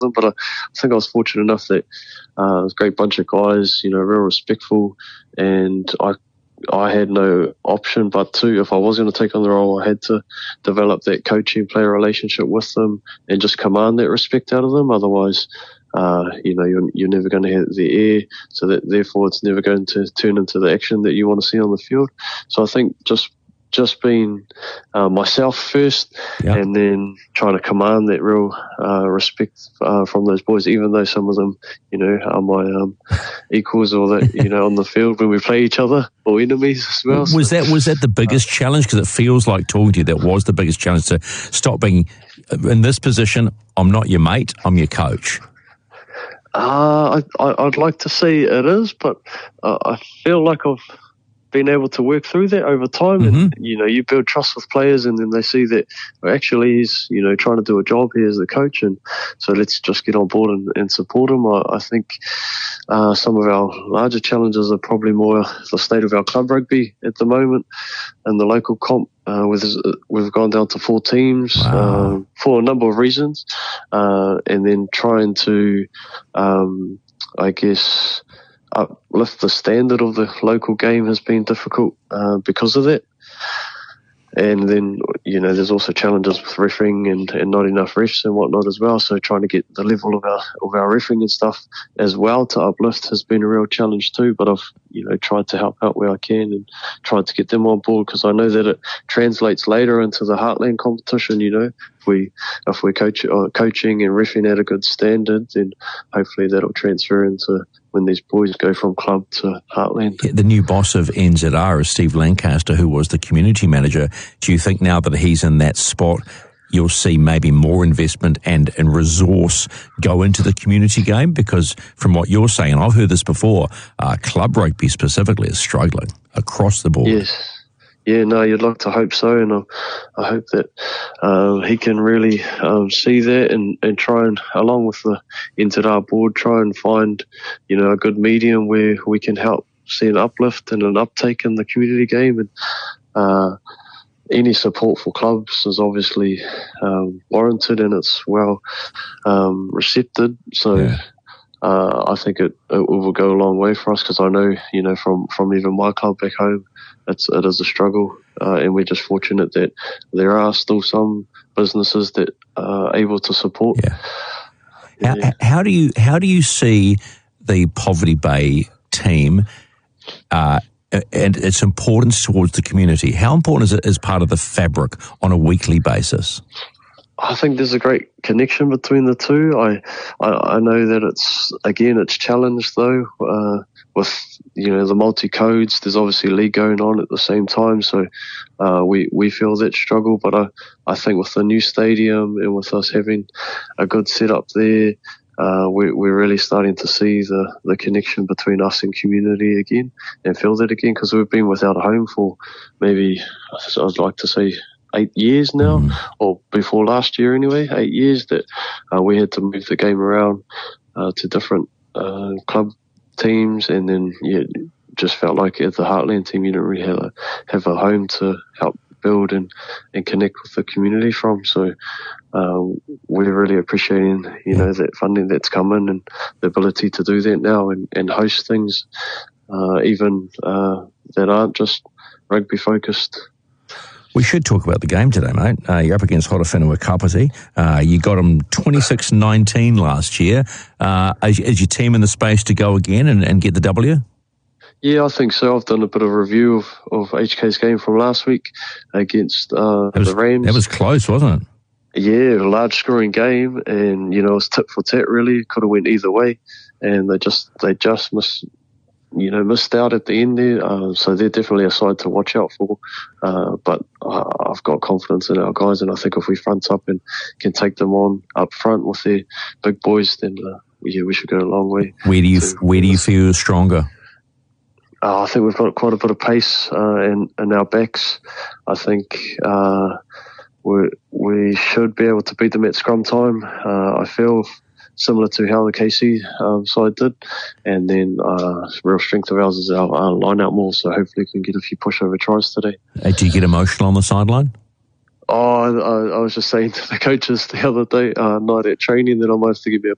them. But I think I was fortunate enough that it was a great bunch of guys, real respectful, and I had no option but to, if I was going to take on the role, I had to develop that coaching player relationship with them and just command that respect out of them. Otherwise, you're never going to have the air, so that therefore it's never going to turn into the action that you want to see on the field. So I think just being myself first, and then trying to command that real respect from those boys, even though some of them, are my equals, or that, on the field when we play each other, or enemies as well. Was that the biggest challenge? Because it feels like, talking to you, that was the biggest challenge, to stop being in this position. I'm not your mate, I'm your coach. I'd like to say it is, but I feel like I've been able to work through that over time, and you build trust with players, and then they see that actually he's trying to do a job here as the coach, and so let's just get on board and support him. I think some of our larger challenges are probably more the state of our club rugby at the moment, and the local comp. We've gone down to 4 teams. Wow. For a number of reasons, and then trying to uplift the standard of the local game has been difficult because of that. And then, there's also challenges with refereeing and not enough refs and whatnot as well. So trying to get the level of our refereeing and stuff as well to uplift has been a real challenge too. But I've, tried to help out where I can and tried to get them on board, because I know that it translates later into the Heartland competition. If we're coaching and refereeing at a good standard, then hopefully that'll transfer into when these boys go from club to Heartland. The new boss of NZR is Steve Lancaster, who was the community manager. Do you think now that he's in that spot, you'll see maybe more investment and resource go into the community game? Because from what you're saying, and I've heard this before, club rugby specifically is struggling across the board. Yes. Yeah, no, you'd like to hope so, and I hope that he can really see that and try and, along with the NZR board, try and find, a good medium where we can help see an uplift and an uptake in the community game. And any support for clubs is obviously warranted, and it's well received. So. Yeah. I think it will go a long way for us, because I know, from even my club back home, it is a struggle, and we're just fortunate that there are still some businesses that are able to support. Yeah. How do you see the Poverty Bay team and its importance towards the community? How important is it as part of the fabric on a weekly basis? I think there's a great connection between the two. I know that it's challenged though, with, the multi-codes. There's obviously a league going on at the same time. So, we feel that struggle, but I think with the new stadium and with us having a good setup there, we're really starting to see the connection between us and community again, and feel that again, because we've been without a home for maybe, I'd like to say, 8 years now, or before last year anyway, 8 years that we had to move the game around to different club teams, and then just felt like at the Heartland team you didn't really have a home to help build and connect with the community from. So we're really appreciating that funding that's come in, and the ability to do that now and host things even that aren't just rugby focused. We should talk about the game today, mate. You're up against Horowhenua Kapiti. You got them 26-19 last year. Is your team in the space to go again and get the W? Yeah, I think so. I've done a bit of a review of HK's game from last week against the Rams. That was close, wasn't it? Yeah, a large scoring game, and it was tit for tat really. Could have went either way, and they just missed out at the end there. So they're definitely a side to watch out for. But I've got confidence in our guys, and I think if we front up and can take them on up front with their big boys, then we should go a long way. Where do you feel stronger? I think we've got quite a bit of pace in our backs. I think we should be able to beat them at scrum time. I feel similar to how the KC side did, and then real strength of ours is our line out more, so hopefully we can get a few pushover tries today. Do you get emotional on the sideline? I was just saying to the coaches the other day, night at training, that I might have to give me a